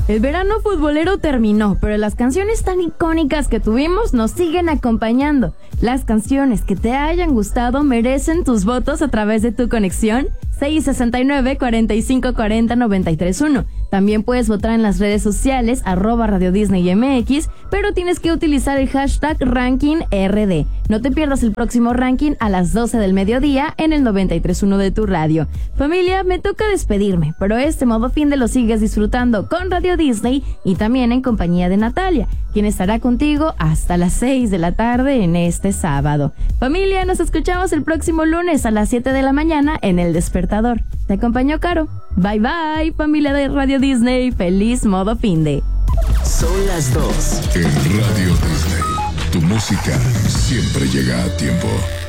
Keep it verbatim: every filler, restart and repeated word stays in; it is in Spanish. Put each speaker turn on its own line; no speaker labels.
El verano futbolero terminó, pero las canciones tan icónicas que tuvimos nos siguen acompañando. Las canciones que te hayan gustado merecen tus votos a través de tu conexión seis sesenta y nueve, cuarenta y cinco cuarenta, noventa y tres uno. También puedes votar en las redes sociales, arroba Radio Disney M X, pero tienes que utilizar el hashtag Ranking R D. No te pierdas el próximo ranking a las doce del mediodía en el noventa y tres uno de tu radio. Familia, me toca despedirme, pero este modo fin de lo sigues disfrutando con Radio Disney y también en compañía de Natalia, quien estará contigo hasta las seis de la tarde en este sábado. Familia, nos escuchamos el próximo lunes a las siete de la mañana en El Despertador. Te acompañó Caro. Bye bye, familia de Radio Disney. Feliz modo finde.
Son las dos.
En Radio Disney, tu música siempre llega a tiempo.